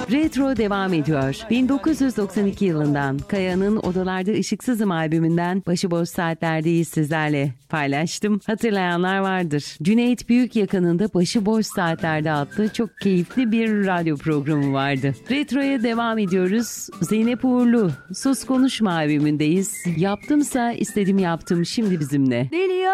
Retro devam ediyor. 1992 yılından Kaya'nın Odalarda Işıksızım albümünden Başıboş Saatlerdeyiz sizlerle paylaştım. Hatırlayanlar vardır. Cüneyt Büyükyakan'ın da Başıboş Saatlerde adlı çok keyifli bir radyo programı vardı. Retro'ya devam ediyoruz. Zeynep Uğurlu Sus Konuşma albümündeyiz. Yaptımsa istedim yaptım şimdi bizimle. Deli